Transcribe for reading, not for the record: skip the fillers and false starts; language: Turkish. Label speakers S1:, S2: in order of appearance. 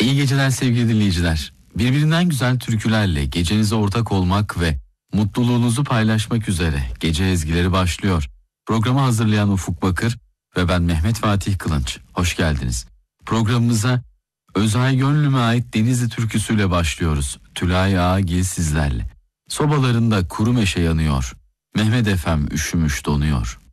S1: İyi geceler sevgili dinleyiciler. Birbirinden güzel türkülerle gecenize ortak olmak ve mutluluğunuzu paylaşmak üzere Gece Ezgileri başlıyor. Programı hazırlayan Ufuk Bakır ve ben Mehmet Fatih Kılınç. Hoş geldiniz. Programımıza Özay Gönlüm'e ait Denizli türküsüyle başlıyoruz. Tülay Ağagil sizlerle. Sobalarında kuru meşe yanıyor. Mehmet Efem üşümüş donuyor.